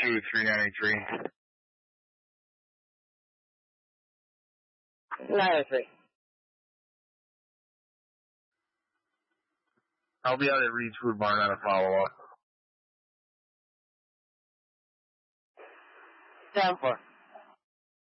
393. 903. I'll be out at Reed's Food Barn on a follow-up. 7-4.